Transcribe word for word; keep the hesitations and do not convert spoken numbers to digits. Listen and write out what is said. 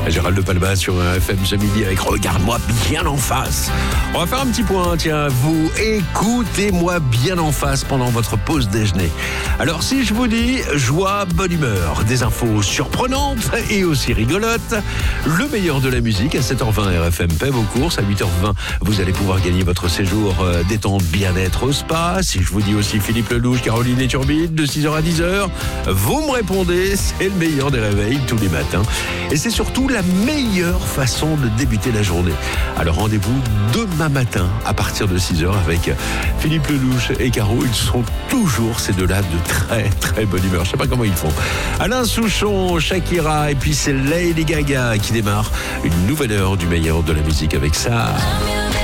Gérald de Palma sur F M ce midi avec Regarde-moi bien en face. On va faire un petit point, tiens, vous écoutez-moi bien en face pendant votre pause déjeuner. Alors si je vous dis joie, bonne humeur, des infos surprenantes et aussi rigolotes, le meilleur de la musique à sept heures vingt R F M paie vos courses, à huit heures vingt vous allez pouvoir gagner votre séjour euh, détente bien-être au spa. Si je vous dis aussi Philippe Lelouch, Caroline et Turbide de six heures à dix heures, vous me répondez, c'est le meilleur des réveils tous les matins. Et c'est surtout la meilleure façon de débuter la journée. Alors rendez-vous demain matin à partir de six heures avec Philippe Lelouch et Caro. Ils sont toujours ces deux-là de très très bonne humeur. Je sais pas comment ils font. Alain Souchon, Shakira et puis c'est Lady Gaga qui démarre une nouvelle heure du meilleur de la musique avec ça.